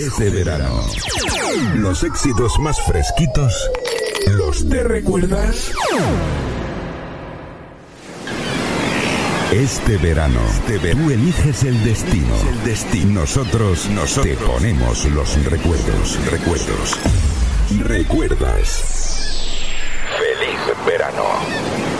Este verano, los éxitos más fresquitos, ¿los te recuerdas? Este verano, tú eliges el destino. Nosotros te ponemos los recuerdos. ¿Recuerdas? ¡Feliz verano!